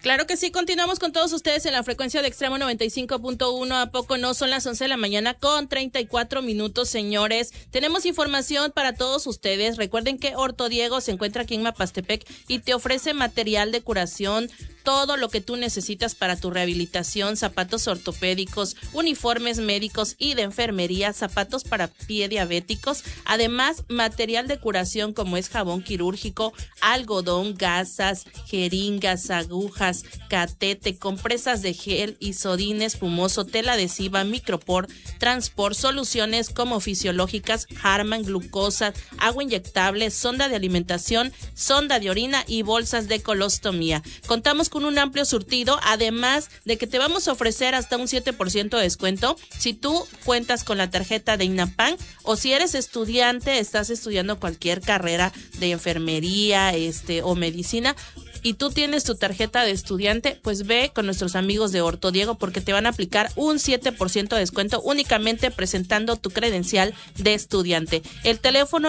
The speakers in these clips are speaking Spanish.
Claro que sí, continuamos con todos ustedes en la frecuencia de Extremo 95.1. ¿A poco no? Son las 11 de la mañana con 34 minutos, señores. Tenemos información para todos ustedes. Recuerden que Orto Diego se encuentra aquí en Mapastepec y te ofrece material de curación, todo lo que tú necesitas para tu rehabilitación, zapatos ortopédicos, uniformes médicos y de enfermería, zapatos para pie diabéticos, además material de curación como es jabón quirúrgico, algodón, gasas, jeringas, agujas, catete, compresas de gel, isodín espumoso, tela adhesiva, micropor, transport, soluciones como fisiológicas, Harman, glucosa, agua inyectable, sonda de alimentación, sonda de orina y bolsas de colostomía. Contamos con un amplio surtido, además de que te vamos a ofrecer hasta un 7% de descuento si tú cuentas con la tarjeta de INAPAN o si eres estudiante, estás estudiando cualquier carrera de enfermería, o medicina, y tú tienes tu tarjeta de estudiante, pues ve con nuestros amigos de Orto Diego porque te van a aplicar un 7% de descuento únicamente presentando tu credencial de estudiante. El teléfono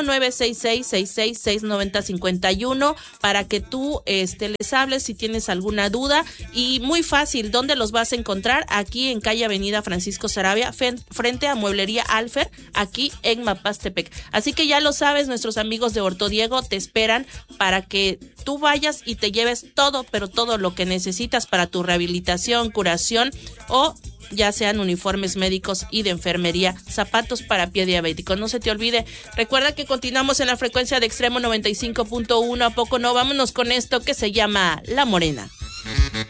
966-666-9051 para que tú les hables si tienes alguna duda, y muy fácil, ¿dónde los vas a encontrar? Aquí en calle Avenida Francisco Sarabia, frente a Mueblería Alfer, aquí en Mapastepec. Así que ya lo sabes, nuestros amigos de Orto Diego te esperan para que tú vayas y te lleves todo, pero todo lo que necesitas para tu rehabilitación, curación o ya sean uniformes médicos y de enfermería, zapatos para pie diabético. No se te olvide, recuerda que continuamos en la frecuencia de Extremo 95.1. ¿A poco no? Vámonos con esto que se llama La Morena.